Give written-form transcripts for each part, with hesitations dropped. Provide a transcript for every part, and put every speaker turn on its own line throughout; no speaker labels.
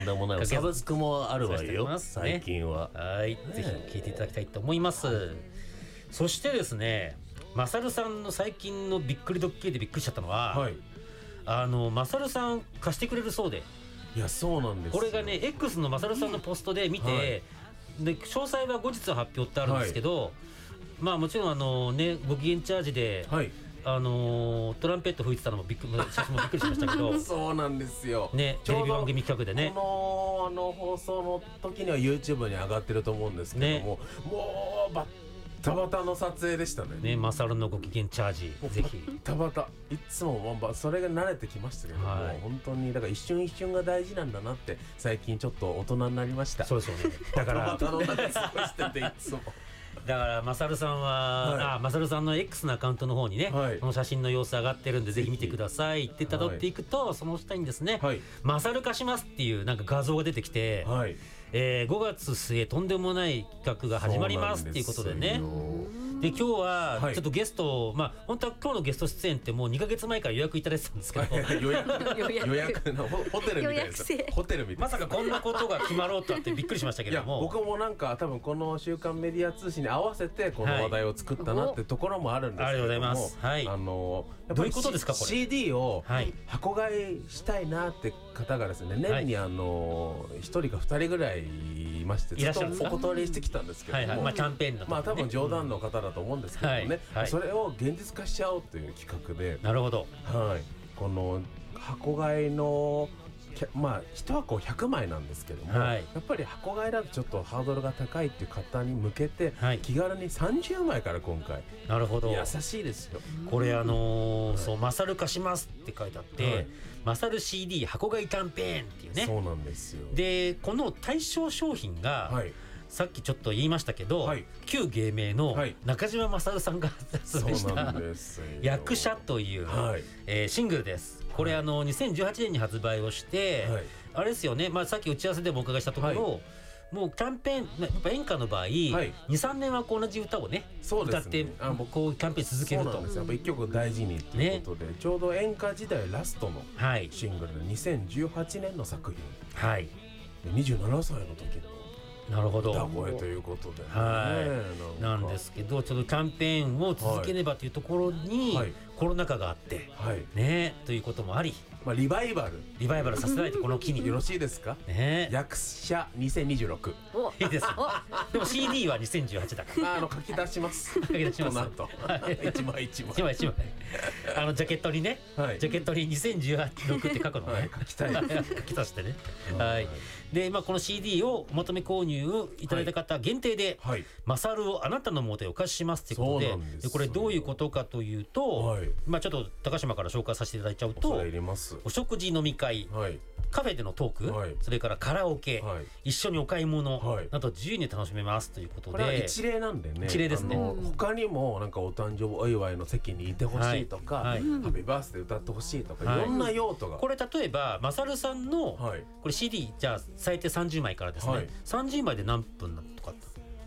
でもないサブスクもあるわよ、最近は。
はい、ぜひ聞いていただきたいと思います。そしてですね、マサルさんの最近のびっくりドッキリでびっくりしちゃったのは、マサルさん貸してくれるそうで。
いや、そうなんです。
これがね X のマサルさんのポストで見て、で詳細は後日発表ってあるんですけど、まあもちろんご機嫌チャージで、トランペット吹いてたのも写真もびっくりしましたけど
そうなんですよ
ね、テレビ番組企画でね、
この放送の時には YouTube に上がってると思うんですけども、もうバッタバタの撮影でしたね。
マサルのご機嫌チャージ、ぜひ。
バッタバタ、いつもそれが慣れてきましたけども、本当にだから一瞬一瞬が大事なんだなって最近ちょっと大人になりました。
そうですよね。だから
バタバタの中で過ごしてて、いつも
だからマサルさんは、マサルさんの X のアカウントの方にね、この写真の様子上がってるんでぜひ見てくださいって辿っていくと、その下にですね、マサル化しますっていうなんか画像が出てきて、5月末とんでもない企画が始まりますっていうことでね。で今日はちょっとゲストを、本当は今日のゲスト出演ってもう2ヶ月前から予約いただいてたんですけど、
予約のホテルみたいです。ホテルみたいな。
まさかこんなことが決まろうとはってびっくりしましたけども、
僕もなんか多分この週刊メディア通信に合わせてこの話題を作ったなってところもあるんですけども、
ありがとうございます。はい。どういうことですかこれ。
CD を箱買いしたいなって方がですね、年に1人か2人ぐらいいまして、ずっとお断りしてきたんですけども、
キャンペーンだと
多分冗談の方だと思うんですけどね、それを現実化しちゃおうという企画で、
なるほど、
この箱買いの1箱100枚なんですけども、やっぱり箱買いだとちょっとハードルが高いっていう方に向けて、気軽に30枚から今回。
なるほど、
優しいですよ
これ。そうマサル化しますって書いてあって、マサル CD 箱買いキャンペーンっていうね。
そうなんですよ。
でこの対象商品が、さっきちょっと言いましたけど、旧芸名の中島マサルさんが発売した「役者」というシングルです。これ2018年に発売をして、あれですよね、さっき打ち合わせでもお伺いしたところ、もうキャンペーン、やっぱ演歌の場合、23年は同じ歌をね歌ってこうキャンペーン続けると。
そうなんですよ。一曲大事にということで、ちょうど演歌時代ラストのシングルで2018年の作品、27歳の時の
なるほど
歌声ということで、
なんですけど、ちょっとキャンペーンを続けねばというところにコロナ禍があってねということもあり、
リバイバル
させられて、この機に
よろしいですか。役者2026、
いいです。でも CD は2018だから
書き出します。
書き出します。
一枚一枚
ジャケットにね、ジャケットに2016って書くのね、
書きたい
書き足してね。でこの CD をお求め購入をいただいた方限定で、マサルをあなたの元へお貸ししますということで、これどういうことかというと、ちょっと高島から紹介させていただいちゃうと、お食事飲み会、カフェでのトーク、それからカラオケ、一緒にお買い物など自由に楽しめますということで、
これは一例なんでね、
一例ですね。
他にもなんかお誕生日お祝いの席にいてほしいとか、ハッピーバースデー歌ってほしいとか、いろんな用途が。こ
れ例えばマサルさんのこれ CD じゃあ最低30枚からですね、30枚で何分とか。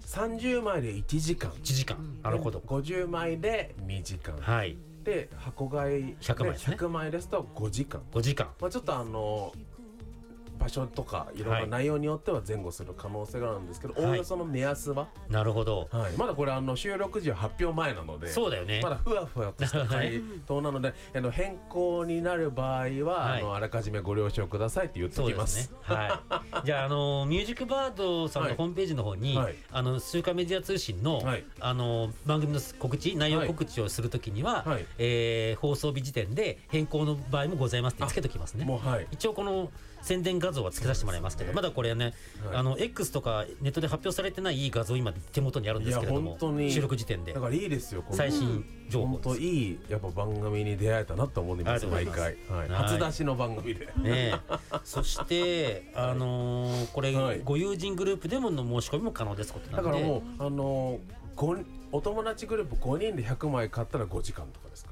30枚で1時間。
1時間。なるほど。
50枚で2時間。で箱買い100枚ですと5時間。
5時間。
ちょっと場所とかいろんな内容によっては前後する可能性があるんですけど、おおよその目安は。
なるほど。
まだこれ収録時は発表前なので、
そうだよね、
まだふわふわとした回答なので、変更になる場合はあらかじめご了承くださいって言っておきます。
じゃあミュージックバードさんのホームページの方に週刊メディア通信の番組の告知、内容告知をするときには放送日時点で変更の場合もございますってつけときますね。一応この宣伝画像はつけさせてもらいますけど、まだこれねX とかネットで発表されてない画像今手元にあるんですけれども、収録時点で
だからいいですよ、
最新情報です。
本当いいやっぱ番組に出会えたなと思います。毎回初出しの番組で
ね。そしてこれご友人グループでもの申し込みも可能ですことなんで、
だからもうお友達グループ5人で100枚買ったら5時間とかですから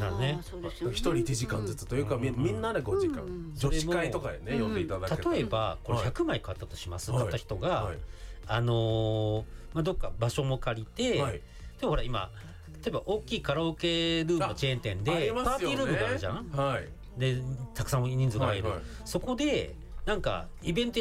。1人1時間ずつというか、みんなで5時間、女子会とかでね呼んでいただけたら、
例えばこれ100枚買ったとします。買った人がどっか場所も借りて、でもほら今例えば大きいカラオケルームのチェーン店でパーティールームがあるじゃん。でたくさん人数が入る、そこでなんかイベント